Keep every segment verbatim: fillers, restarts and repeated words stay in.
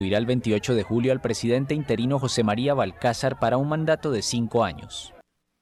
Irá el veintiocho de julio al presidente interino José María Balcázar para un mandato de cinco años.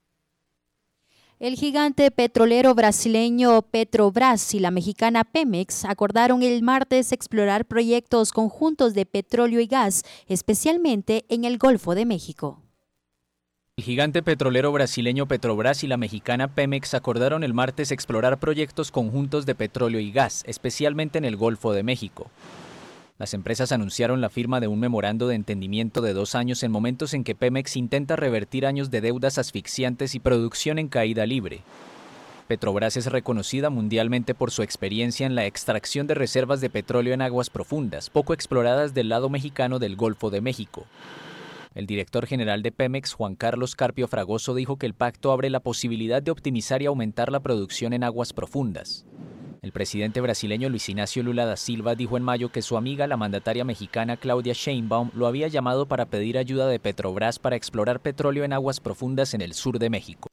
El gigante petrolero brasileño Petrobras y la mexicana Pemex acordaron el martes explorar proyectos conjuntos de petróleo y gas, especialmente en el Golfo de México. El gigante petrolero brasileño Petrobras y la mexicana Pemex acordaron el martes explorar proyectos conjuntos de petróleo y gas, especialmente en el Golfo de México. Las empresas anunciaron la firma de un memorando de entendimiento de dos años en momentos en que Pemex intenta revertir años de deudas asfixiantes y producción en caída libre. Petrobras es reconocida mundialmente por su experiencia en la extracción de reservas de petróleo en aguas profundas, poco exploradas del lado mexicano del Golfo de México. El director general de Pemex, Juan Carlos Carpio Fragoso, dijo que el pacto abre la posibilidad de optimizar y aumentar la producción en aguas profundas. El presidente brasileño Luis Ignacio Lula da Silva dijo en mayo que su amiga, la mandataria mexicana Claudia Sheinbaum, lo había llamado para pedir ayuda de Petrobras para explorar petróleo en aguas profundas en el sur de México.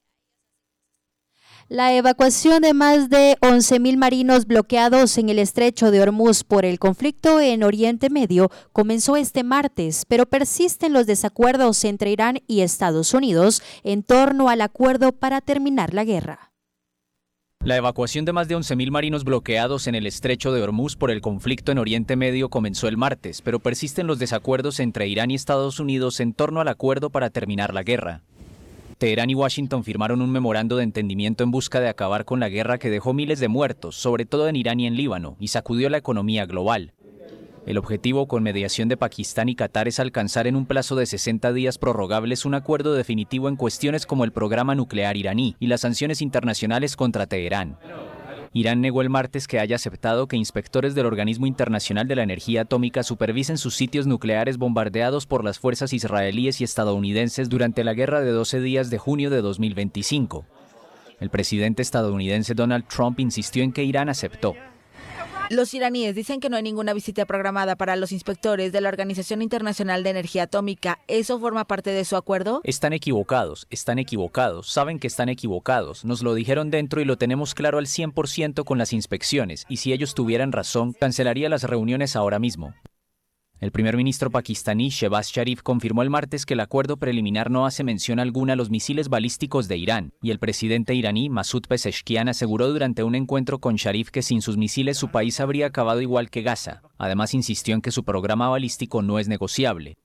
La evacuación de más de once mil marinos bloqueados en el estrecho de Hormuz por el conflicto en Oriente Medio comenzó este martes, pero persisten los desacuerdos entre Irán y Estados Unidos en torno al acuerdo para terminar la guerra. La evacuación de más de once mil marinos bloqueados en el estrecho de Hormuz por el conflicto en Oriente Medio comenzó el martes, pero persisten los desacuerdos entre Irán y Estados Unidos en torno al acuerdo para terminar la guerra. Teherán y Washington firmaron un memorando de entendimiento en busca de acabar con la guerra que dejó miles de muertos, sobre todo en Irán y en Líbano, y sacudió la economía global. El objetivo, con mediación de Pakistán y Qatar, es alcanzar en un plazo de sesenta días prorrogables un acuerdo definitivo en cuestiones como el programa nuclear iraní y las sanciones internacionales contra Teherán. Irán negó el martes que haya aceptado que inspectores del Organismo Internacional de la Energía Atómica supervisen sus sitios nucleares bombardeados por las fuerzas israelíes y estadounidenses durante la guerra de doce días de junio de dos mil veinticinco. El presidente estadounidense Donald Trump insistió en que Irán aceptó. Los iraníes dicen que no hay ninguna visita programada para los inspectores de la Organización Internacional de Energía Atómica. ¿Eso forma parte de su acuerdo? Están equivocados, están equivocados, saben que están equivocados. Nos lo dijeron dentro y lo tenemos claro al cien por ciento con las inspecciones, y si ellos tuvieran razón, cancelaría las reuniones ahora mismo. El primer ministro pakistaní Shehbaz Sharif confirmó el martes que el acuerdo preliminar no hace mención alguna a los misiles balísticos de Irán, y el presidente iraní Masoud Pezeshkian aseguró durante un encuentro con Sharif que sin sus misiles su país habría acabado igual que Gaza. Además insistió en que su programa balístico no es negociable.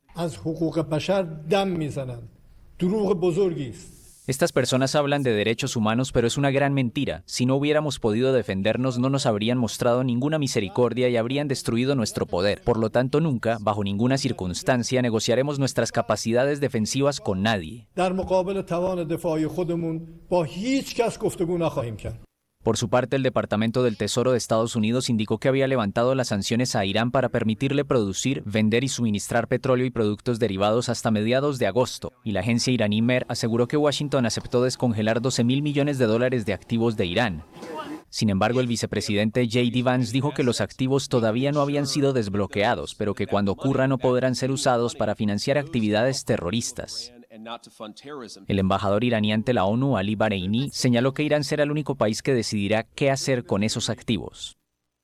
Estas personas hablan de derechos humanos, pero es una gran mentira. Si no hubiéramos podido defendernos, no nos habrían mostrado ninguna misericordia y habrían destruido nuestro poder. Por lo tanto, nunca, bajo ninguna circunstancia, negociaremos nuestras capacidades defensivas con nadie. Por su parte, el Departamento del Tesoro de Estados Unidos indicó que había levantado las sanciones a Irán para permitirle producir, vender y suministrar petróleo y productos derivados hasta mediados de agosto, y la agencia iraní MER aseguró que Washington aceptó descongelar doce mil millones de dólares de activos de Irán. Sin embargo, el vicepresidente J D Vance dijo que los activos todavía no habían sido desbloqueados, pero que cuando ocurra no podrán ser usados para financiar actividades terroristas. El embajador iraní ante la ONU, Ali Bareini, señaló que Irán será el único país que decidirá qué hacer con esos activos.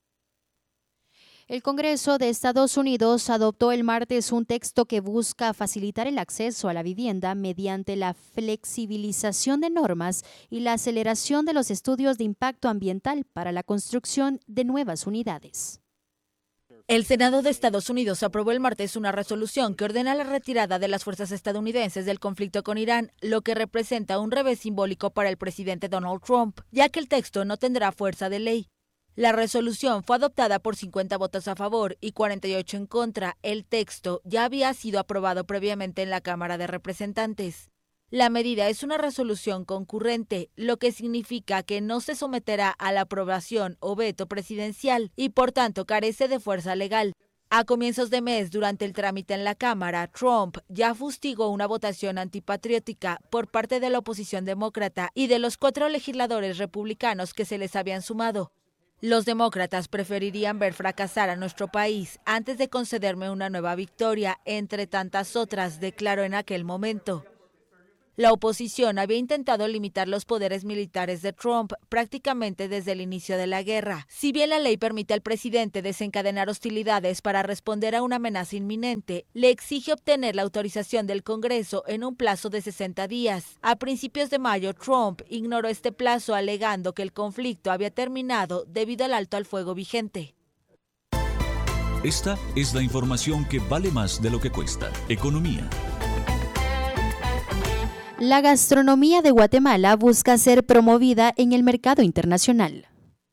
El Congreso de Estados Unidos adoptó el martes un texto que busca facilitar el acceso a la vivienda mediante la flexibilización de normas y la aceleración de los estudios de impacto ambiental para la construcción de nuevas unidades. El Senado de Estados Unidos aprobó el martes una resolución que ordena la retirada de las fuerzas estadounidenses del conflicto con Irán, lo que representa un revés simbólico para el presidente Donald Trump, ya que el texto no tendrá fuerza de ley. La resolución fue adoptada por cincuenta votos a favor y cuarenta y ocho en contra. El texto ya había sido aprobado previamente en la Cámara de Representantes. La medida es una resolución concurrente, lo que significa que no se someterá a la aprobación o veto presidencial y por tanto carece de fuerza legal. A comienzos de mes, durante el trámite en la Cámara, Trump ya fustigó una votación antipatriótica por parte de la oposición demócrata y de los cuatro legisladores republicanos que se les habían sumado. Los demócratas preferirían ver fracasar a nuestro país antes de concederme una nueva victoria, entre tantas otras, declaró en aquel momento. La oposición había intentado limitar los poderes militares de Trump prácticamente desde el inicio de la guerra. Si bien la ley permite al presidente desencadenar hostilidades para responder a una amenaza inminente, le exige obtener la autorización del Congreso en un plazo de sesenta días. A principios de mayo, Trump ignoró este plazo alegando que el conflicto había terminado debido al alto al fuego vigente. Esta es la información que vale más de lo que cuesta. Economía. La gastronomía de Guatemala busca ser promovida en el mercado internacional.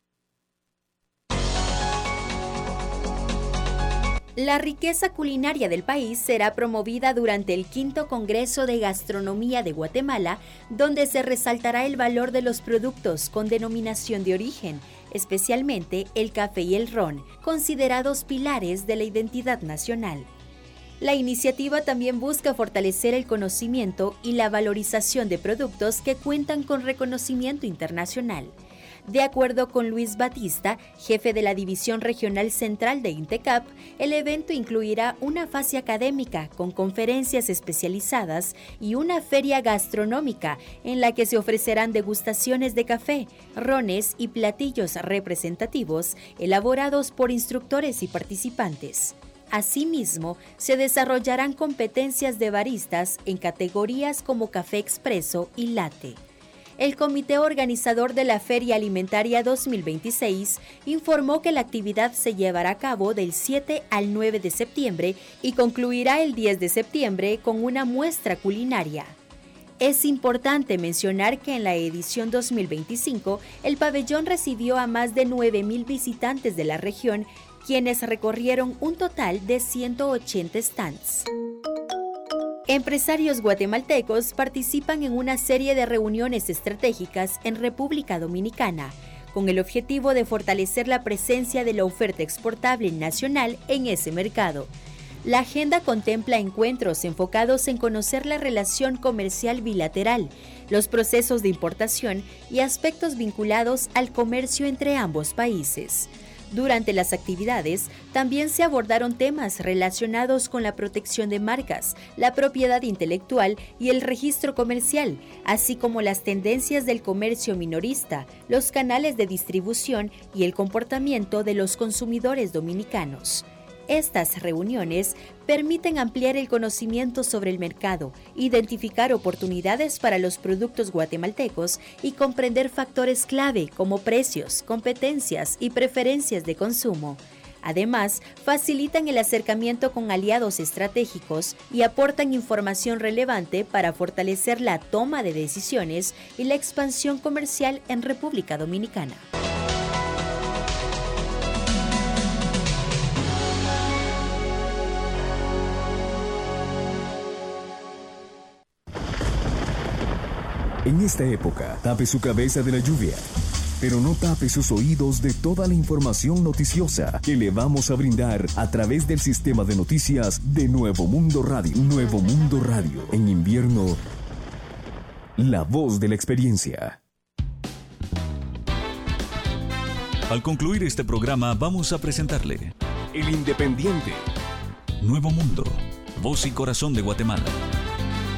La riqueza culinaria del país será promovida durante el quinto Congreso de Gastronomía de Guatemala, donde se resaltará el valor de los productos con denominación de origen, especialmente el café y el ron, considerados pilares de la identidad nacional. La iniciativa también busca fortalecer el conocimiento y la valorización de productos que cuentan con reconocimiento internacional. De acuerdo con Luis Batista, jefe de la División Regional Central de INTECAP, el evento incluirá una fase académica con conferencias especializadas y una feria gastronómica en la que se ofrecerán degustaciones de café, rones y platillos representativos elaborados por instructores y participantes. Asimismo, se desarrollarán competencias de baristas en categorías como café expreso y latte. El comité organizador de la Feria Alimentaria dos mil veintiséis informó que la actividad se llevará a cabo del siete al nueve de septiembre y concluirá el diez de septiembre con una muestra culinaria. Es importante mencionar que en la edición dos mil veinticinco, el pabellón recibió a más de nueve mil visitantes de la región, quienes recorrieron un total de ciento ochenta stands. Empresarios guatemaltecos participan en una serie de reuniones estratégicas en República Dominicana, con el objetivo de fortalecer la presencia de la oferta exportable nacional en ese mercado. La agenda contempla encuentros enfocados en conocer la relación comercial bilateral, los procesos de importación y aspectos vinculados al comercio entre ambos países. Durante las actividades, también se abordaron temas relacionados con la protección de marcas, la propiedad intelectual y el registro comercial, así como las tendencias del comercio minorista, los canales de distribución y el comportamiento de los consumidores dominicanos. Estas reuniones permiten ampliar el conocimiento sobre el mercado, identificar oportunidades para los productos guatemaltecos y comprender factores clave como precios, competencias y preferencias de consumo. Además, facilitan el acercamiento con aliados estratégicos y aportan información relevante para fortalecer la toma de decisiones y la expansión comercial en República Dominicana. En esta época, tape su cabeza de la lluvia, pero no tape sus oídos de toda la información noticiosa que le vamos a brindar a través del sistema de noticias de Nuevo Mundo Radio. Nuevo Mundo Radio. En invierno, la voz de la experiencia. Al concluir este programa, vamos a presentarle El Independiente. Nuevo Mundo, voz y corazón de Guatemala.